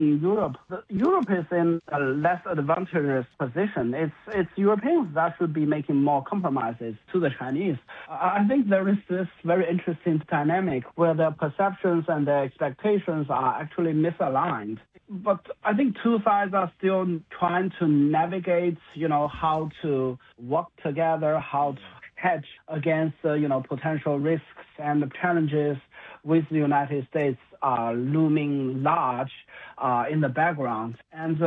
in Europe. Europe is in a less advantageous position. It's Europeans that should be making more compromises to the Chinese. I think there is this very interesting dynamic where their perceptions and their expectations are actually misaligned. But I think two sides are still trying to navigate, how to work together, how to hedge against, potential risks and challenges with the United States looming large in the background. And,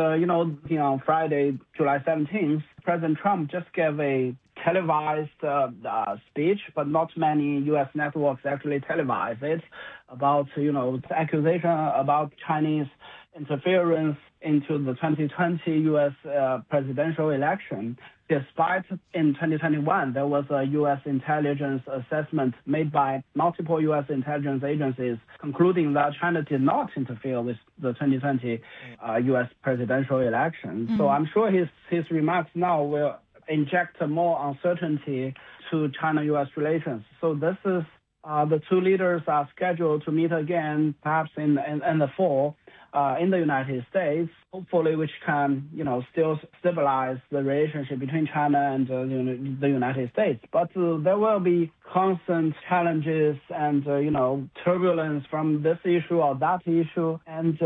on Friday, July 17th, President Trump just gave a televised speech, but not many U.S. networks actually televise it, about, the accusation about Chinese interference into the 2020 U.S. presidential election. Despite in 2021, there was a U.S. intelligence assessment made by multiple U.S. intelligence agencies concluding that China did not interfere with the 2020 U.S. presidential election. So I'm sure his remarks now will inject more uncertainty to China-U.S. relations. So this is the two leaders are scheduled to meet again, perhaps in the fall, in the United States, hopefully, which can, still stabilize the relationship between China and the United States. But there will be constant challenges and, turbulence from this issue or that issue. And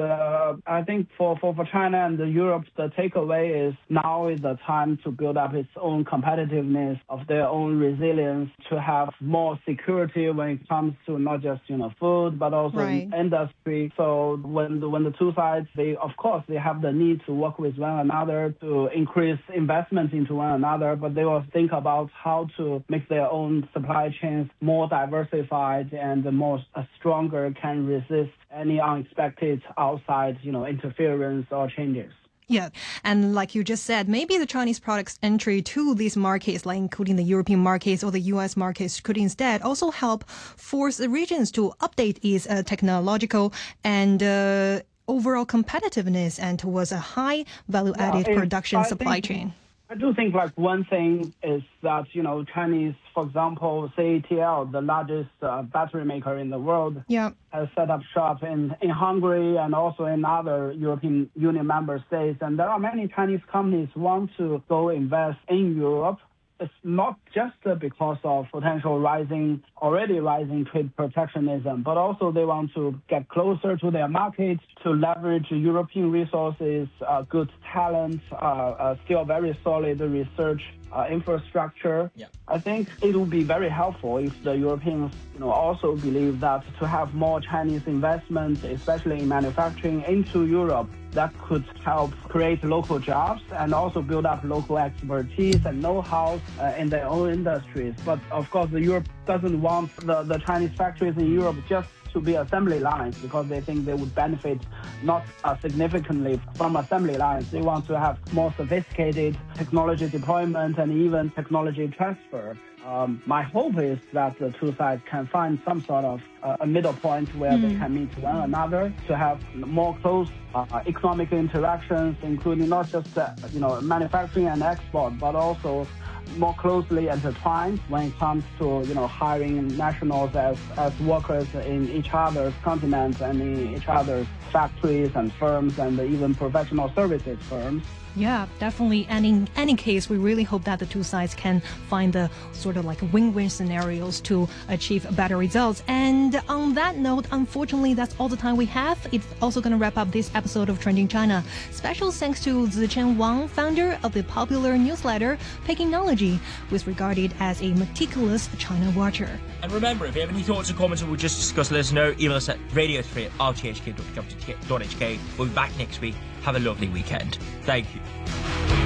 I think for China and Europe, the takeaway is now is the time to build up its own competitiveness, of their own resilience, to have more security when it comes to not just, food, but also industry. So when the two sides, they have the need to work with one another to increase investment into one another, but they will think about how to make their own supply chains more diversified and more stronger, can resist any unexpected outside, interference or changes. Yeah, and like you just said, maybe the Chinese products entry to these markets, like including the European markets or the U.S. markets, could instead also help force the regions to update its technological and overall competitiveness and towards a high value-added production supply chain. I do think one thing is that, Chinese, for example, CATL, the largest battery maker in the world, has set up shop in Hungary and also in other European Union member states. And there are many Chinese companies who want to go invest in Europe. It's not just because of potential already rising trade protectionism, but also they want to get closer to their markets, to leverage European resources, good talent, still very solid research infrastructure. I think it will be very helpful if the Europeans, also believe that to have more Chinese investment, especially in manufacturing into Europe, that could help create local jobs and also build up local expertise and know-how in their own industries. But of course, Europe doesn't want the Chinese factories in Europe just to be assembly lines, because they think they would benefit not significantly from assembly lines. They want to have more sophisticated technology deployment and even technology transfer. My hope is that the two sides can find some sort of a middle point where they can meet one another to have more close economic interactions, including not just manufacturing and export, but also more closely intertwined when it comes to hiring nationals as workers in each other's continents and in each other's factories and firms and even professional services firms. Yeah, definitely. And in any case, we really hope that the two sides can find the sort of like win-win scenarios to achieve better results. And on that note, unfortunately, that's all the time we have. It's also going to wrap up this episode of Trending China. Special thanks to Zichen Wang, founder of the popular newsletter Pekingnology, who is regarded as a meticulous China watcher. And remember, if you have any thoughts or comments that we'll just discuss, let us know. Email us at radio3@rthk.gov.hk. We'll be back next week. Have a lovely weekend. Thank you.